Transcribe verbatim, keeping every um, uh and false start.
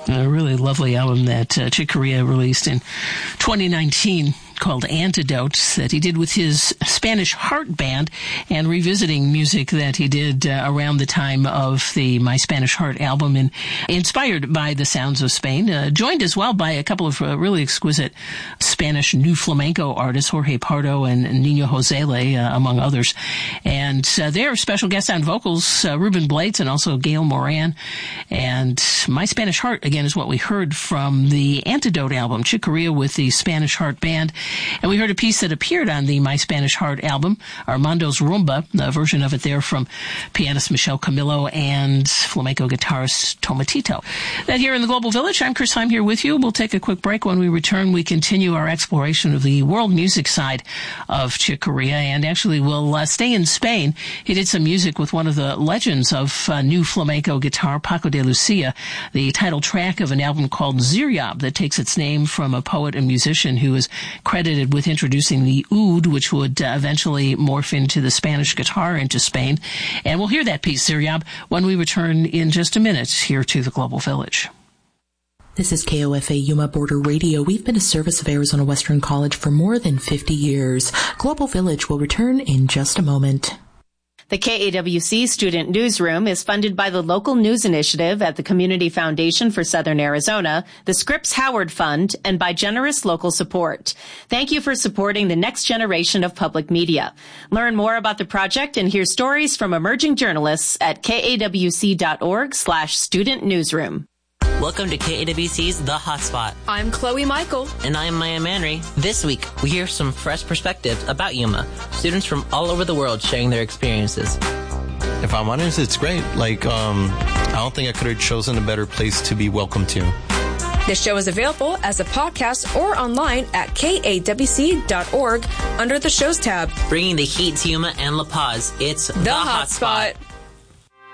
A really lovely album that uh, Chick Corea released in twenty nineteen. Called Antidote, that he did with his Spanish Heart Band, and revisiting music that he did uh, around the time of the My Spanish Heart album, and inspired by the sounds of Spain, uh, joined as well by a couple of uh, really exquisite Spanish new flamenco artists, Jorge Pardo and Nino Josele, uh, among others. And uh, they're special guests on vocals, uh, Ruben Blades and also Gail Moran. And My Spanish Heart, again, is what we heard from the Antidote album, Chick Corea with the Spanish Heart Band. And we heard a piece that appeared on the My Spanish Heart album, Armando's Rumba, a version of it there from pianist Michelle Camillo and flamenco guitarist Tomatito. That here in the Global Village, I'm Chris Heim here with you. We'll take a quick break. When we return, we continue our exploration of the world music side of Chick Corea, and actually we'll uh, stay in Spain. He did some music with one of the legends of uh, new flamenco guitar, Paco de Lucia, the title track of an album called Ziryab that takes its name from a poet and musician who is credited with introducing the oud, which would uh, eventually morph into the Spanish guitar into Spain. And we'll hear that piece, Ziryab, when we return in just a minute here to the Global Village. This is K O F A Yuma Border Radio. We've been a service of Arizona Western College for more than fifty years. Global Village will return in just a moment. The K A W C Student Newsroom is funded by the Local News Initiative at the Community Foundation for Southern Arizona, the Scripps Howard Fund, and by generous local support. Thank you for supporting the next generation of public media. Learn more about the project and hear stories from emerging journalists at kawc.org slash student newsroom. Welcome to K A W C's The Hotspot. I'm Chloe Michael. And I'm Maya Manry. This week, we hear some fresh perspectives about Yuma. Students from all over the world sharing their experiences. If I'm honest, it's great. Like, um, I don't think I could have chosen a better place to be welcome to. This show is available as a podcast or online at K A W C dot org under the Shows tab. Bringing the heat to Yuma and La Paz, it's The, the Hotspot. Hotspot.